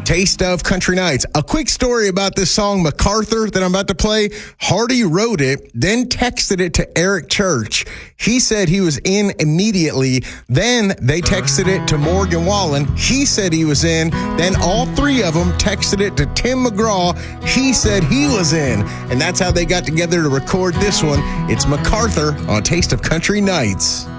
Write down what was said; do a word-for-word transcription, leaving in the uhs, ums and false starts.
Taste of Country Nights. A quick story about this song, MacArthur, that I'm about to play. Hardy wrote it, then texted it to Eric Church. He said he was in immediately. Then they texted it to Morgan Wallen. He said he was in. Then all three of them texted it to Tim McGraw. He said he was in. And that's how they got together to record this one. It's MacArthur on Taste of Country Nights.